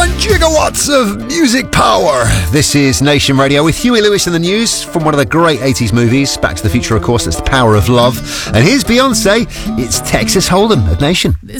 Gigawatts of music power. This is Nation Radio with Huey Lewis in the news from one of the great 80s movies. Back to the Future, of course, it's The Power of Love. And here's Beyonce. It's Texas Hold'em at Nation.